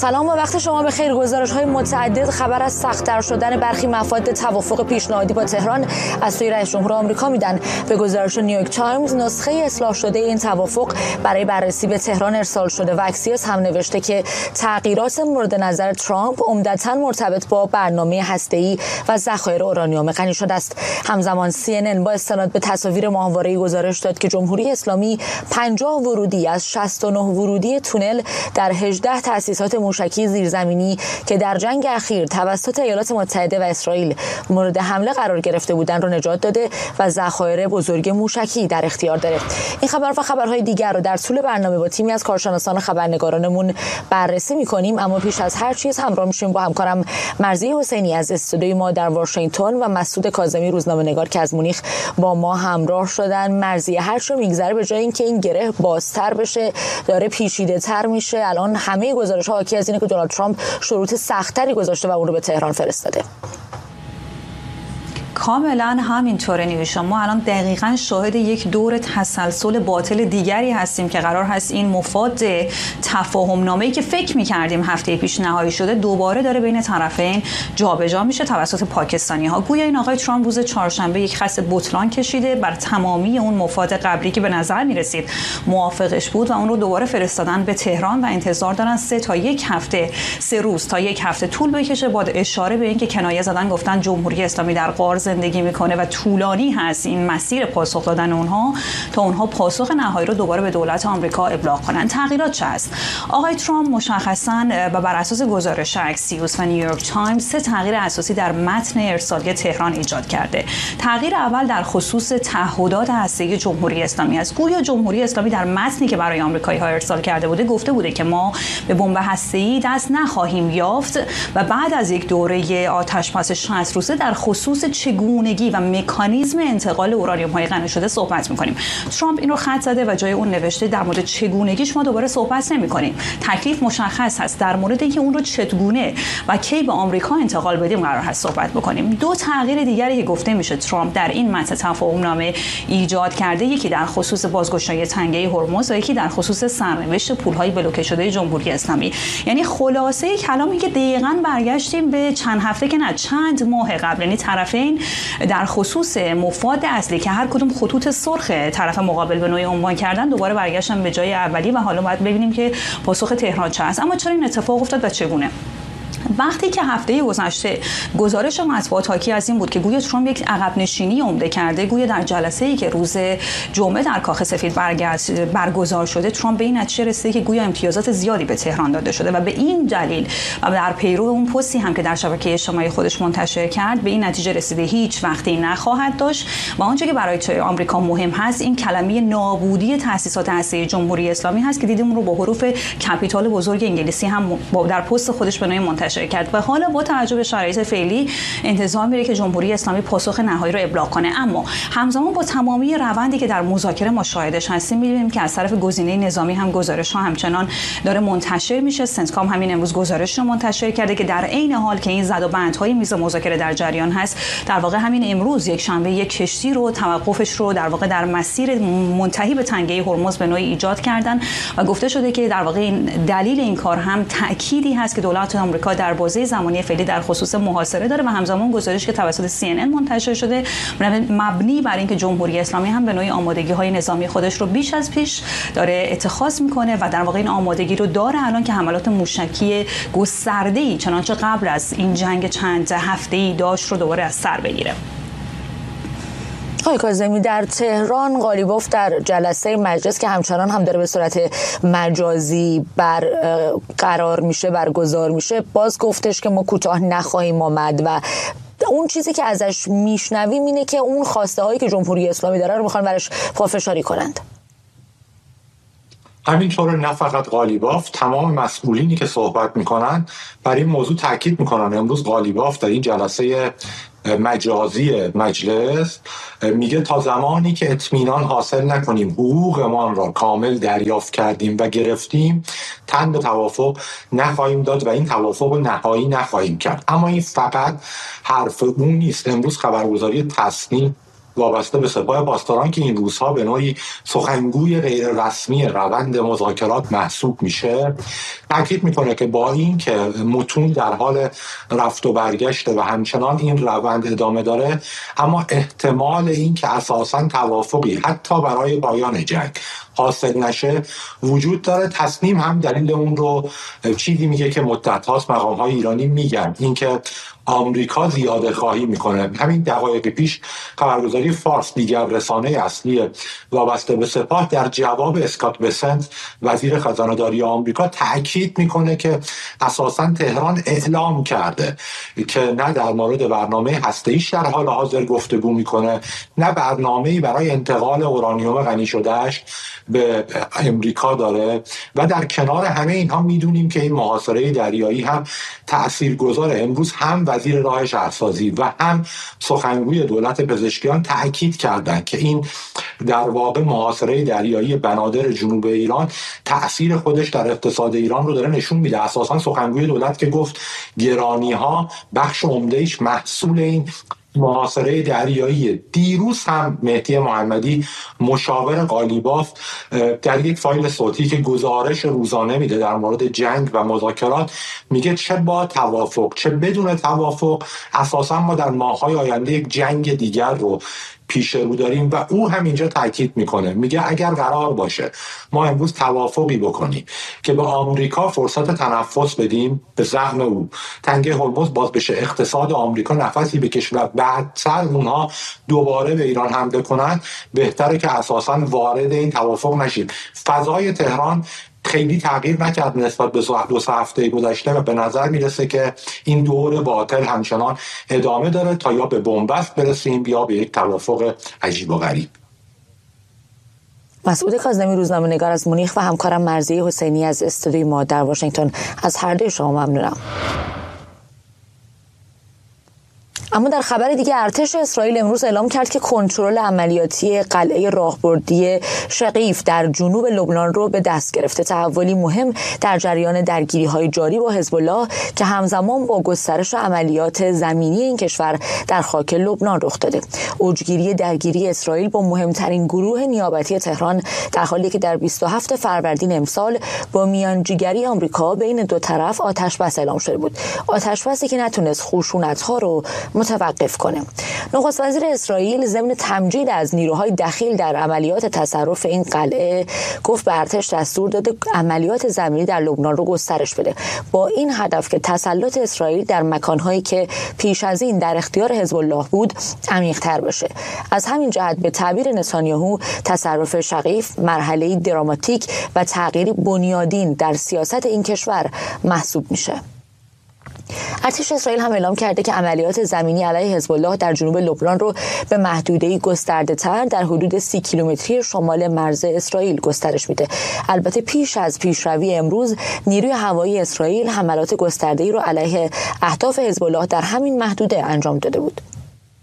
سلام و وقت شما بخیر. گزارش‌های متعدد خبر از سخت‌تر شدن برخی مفاد توافق پیشنهادی با تهران از سوی رئیس جمهور آمریکا میدن. به گزارش نیویورک تایمز، نسخه اصلاح شده این توافق برای بررسی به تهران ارسال شده و اکسیوس هم نوشته که تغییرات مورد نظر ترامپ عمدتاً مرتبط با برنامه هسته‌ای و ذخایر اورانیوم غنی شده است. همزمان CNN با استناد به تصاویر ماهواره‌ای گزارش داد که جمهوری اسلامی 50 ورودی از 69 ورودی تونل در 18 تأسیسات موشکی زیرزمینی که در جنگ اخیر توسط ایالات متحده و اسرائیل مورد حمله قرار گرفته بودند را نجات داده و ذخایر بزرگ موشکی در اختیار داره. این خبر و خبرهای دیگر رو در طول برنامه با تیمی از کارشناسان خبرنگارانمون بررسی می‌کنیم، اما پیش از هر چیز همراه میشیم با همکارم مرضیه حسینی از استودیوی ما در واشنگتن و مسعود کاظمی روزنامه‌نگار که از مونیخ با ما همراه شدن. مرضیه، هر چه میگذره به جای اینکه این گره بازتر بشه داره پیچیده‌تر میشه. الان همه گزارش‌ها حاکی از اینه که دونالد ترامپ شروط سخت‌تری گذاشته و اون رو به تهران فرستاده. کاملا همینطوره نیوشا. ما الان دقیقاً شاهد یک دور تسلسل باطل دیگری هستیم که قرار هست این مفاد تفاهم نامه‌ای که فکر می‌کردیم هفته پیش نهایی شده دوباره داره بین طرفین جابجا میشه توسط پاکستانی‌ها. گویا این آقای ترامپ روز چهارشنبه یک خط بطلان کشیده بر تمامی اون مفاد قبلی که به نظر می‌رسید موافقش بود و اون رو دوباره فرستادن به تهران و انتظار دارن 3 روز تا یک هفته طول بکشه، با اشاره به اینکه کنایه زدن گفتن جمهوری اسلامی در غار زندگی میکنه و طولانی هست این مسیر پاسخ دادن اونها تا اونها پاسخ نهایی رو دوباره به دولت آمریکا ابلاغ کنن. تغییرات چه است؟ آقای ترامپ مشخصاً و بر اساس گزارش اکسیوس و نیویورک تایمز 3 تغییر اساسی در متن ارسالی تهران ایجاد کرده. تغییر اول در خصوص تعهدات هسته‌ای جمهوری اسلامی است. گویا جمهوری اسلامی در متنی که برای آمریکایی‌ها ارسال کرده بوده گفته بوده که ما به بمب هسته‌ای دست نخواهیم یافت و بعد از یک دوره آتش‌بس 60 روزه در خصوص چگونگی و مکانیزم انتقال اورانیوم‌های غنی شده صحبت می‌کنیم. ترامپ این رو خط زده و جای اون نوشته در مورد چگونگیش ما دوباره صحبت نمی‌کنیم. تکلیف مشخص هست، در مورد اینکه اون رو چگونه و کی به آمریکا انتقال بدیم قرار هست صحبت بکنیم. 2 تغییر دیگری که گفته میشه ترامپ در این متن تفاهم‌نامه ایجاد کرده، یکی در خصوص بازگشایی تنگه هرمز و یکی در خصوص سرنوشت پول‌های بلوکه شده جمهوری اسلامی. یعنی خلاصه کلامی که دقیقاً برگشتیم به چند هفته که نه چند ماه قبل، یعنی طرفین در خصوص مفاد اصلی که هر کدوم خطوط سرخ طرف مقابل به نوعی عنوان کردن دوباره برگشتن به جای اولی و حالا باید ببینیم که پاسخ تهران چه است. اما چرا این اتفاق افتاد و چگونه؟ وقتی که هفته گذشته گزارش مطبوعات حاکی از این بود که گویا ترامپ یک عقب نشینی عمده کرده، گویا در جلسه‌ای که روز جمعه در کاخ سفید برگزار شده ترامپ به این نتیجه رسیده که گویا امتیازات زیادی به تهران داده شده و به این دلیل و در پیرو اون پستی هم که در شبکه اجتماعی خودش منتشر کرد به این نتیجه رسیده هیچ وقتی نخواهد داشت و آنچه که برای آمریکا مهم هست این کلمه نابودی تأسیسات هسته‌ای جمهوری اسلامی هست که دیدیم اون رو با حروف کپیتال بزرگ انگلیسی هم در پست خودش به نوعی منتشر کرد و حالا با توجه به شرایط فعلی انتظار میره که جمهوری اسلامی پاسخ نهایی رو ابلاغ کنه. اما همزمان با تمامی روندی که در مذاکره ما شاهدش هستیم می‌بینیم که از طرف گزینه نظامی هم گزارش‌ها همچنان داره منتشر میشه. سنتکام همین امروز گزارش رو منتشر کرده که در عین حال که این زد و بندهای میز مذاکره در جریان هست، در واقع همین امروز یک شنبه یک کشتی رو توقفش رو در واقع در مسیر منتهی به تنگه هرمز به نوعی ایجاد کردن و گفته شده که در واقع این دلیل این کار هم تأکیدی هست که دولت آمریکا در بازه زمانی فعلی در خصوص محاصره داره و همزمان گزارش که توسط CNN منتشر شده مبنی بر اینکه جمهوری اسلامی هم به نوعی آمادگی‌های نظامی خودش رو بیش از پیش داره اتخاذ میکنه و در واقع این آمادگی رو داره الان که حملات موشکی گسترده‌ای چنانچه قبل از این جنگ چند هفته‌ای داشت رو دوباره از سر بگیره. آقای کاظمی، در تهران قالیباف در جلسه مجلس که همچنان هم داره به صورت مجازی برگزار میشه باز گفتش که ما کوتاه نخواهیم آمد و اون چیزی که ازش میشنویم اینه که اون خواسته هایی که جمهوری اسلامی داره رو میخوان برش پافشاری کنند. همینطور نه فقط قالیباف، تمام مسئولینی که صحبت میکنن بر این موضوع تاکید میکنن. امروز قالیباف در این جلسه مجازی مجلس میگه تا زمانی که اطمینان حاصل نکنیم حقوقمان را کامل دریافت کردیم و گرفتیم تن به توافق نخواهیم داد و این توافق رو نهایی نخواهیم کرد. اما این فقط حرف اون نیست. امروز خبرگزاری تصنیف وابسته به سپاه پاسداران که این روزها به نوعی سخنگوی غیر رسمی روند مذاکرات محسوب میشه، تاکید میکنه که با این که متون در حال رفت و برگشته و همچنان این روند ادامه داره، اما احتمال این که اساساً توافقی حتی برای پایان جنگ حاصل نشه وجود داره. تصمیم هم دلیل اون رو چیزی میگه که مدت هاست مقام های ایرانی میگن، اینکه آمریکا زیاده خواهی میکنه. همین دقایق پیش خبرگزاری فارس، دیگر رسانه اصلی وابسته به سپاه، در جواب اسکات بسنت وزیر خزانه‌داری آمریکا تاکید میکنه که اساساً تهران اعلام کرده که نه در مورد برنامه هسته‌ایش در حال حاضر گفتگو میکنه، نه برنامه‌ای برای انتقال اورانیوم غنی شده‌اش به امریکا داره. و در کنار همه اینها میدونیم که این محاصره دریایی هم تاثیرگذاره. امروز هم وزیر راه شهرسازی و هم سخنگوی دولت پزشکیان تاکید کردند که این در واقع محاصره دریایی بنادر جنوب ایران تأثیر خودش در اقتصاد ایران رو داره نشون میده. اساسا سخنگوی دولت که گفت گرانی ها بخش عمده‌ایش محصول این محاصره دریایی. دیروز هم مهدی محمدی مشاور قالیباف در یک فایل صوتی که گزارش روزانه میده در مورد جنگ و مذاکرات میگه چه با توافق چه بدون توافق اساسا ما در ماه‌های آینده یک جنگ دیگر رو پیش رو داریم. و او هم اینجا تاکید میکنه، میگه اگر قرار باشه ما امروز توافقی بکنیم که به آمریکا فرصت تنفس بدیم، به زعم او تنگه هرمز باز بشه، اقتصاد آمریکا نفسی بکشه و بعدتر اونها دوباره به ایران حمله کنن، بهتره که اساسا وارد این توافق نشیم. فضای تهران خیلی تغییر نکرد نسبت به 2 هفته گذشته و به نظر میرسه که این دور باطل همچنان ادامه داره تا یا به بنبست برسیم یا به یک توافق عجیب و غریب. مسعود کاظمی، روزنامه‌نگار از مونیخ، و همکارم مرضیه حسینی از استودیوی ما در واشنگتن، از هر دوی شما ممنونم. اما در خبر دیگه، ارتش اسرائیل امروز اعلام کرد که کنترل عملیاتی قلعه راهبردی شقیف در جنوب لبنان رو به دست گرفته. تحولی مهم در جریان درگیری‌های جاری با حزب الله که همزمان با گسترش عملیات زمینی این کشور در خاک لبنان رخ داده. اوجگیری درگیری اسرائیل با مهمترین گروه نیابتی تهران در حالی که در 27 فروردین امسال با میانجیگری آمریکا بین دو طرف آتش‌بس اعلام شده بود. آتش‌بسی که نتونست خشونت‌ها رو متوقف کنه. نخست وزیر اسرائیل ضمن تمجید از نیروهای دخیل در عملیات تصرف این قلعه گفت به ارتش دستور داده عملیات زمینی در لبنان رو گسترش بده، با این هدف که تسلط اسرائیل در مکانهایی که پیش از این در اختیار حزب الله بود عمیق‌تر بشه. از همین جهت به تعبیر نتانیاهو تصرف شقیف مرحله‌ای دراماتیک و تغییری بنیادین در سیاست این کشور محسوب میشه. ارتش اسرائیل هم اعلام کرده که عملیات زمینی علیه حزب الله در جنوب لبنان رو به محدوده‌ای گسترده‌تر در حدود 30 کیلومتری شمال مرز اسرائیل گسترش میده. البته پیش از پیشروی امروز، نیروی هوایی اسرائیل حملات گسترده‌ای رو علیه اهداف حزب الله در همین محدوده انجام داده بود.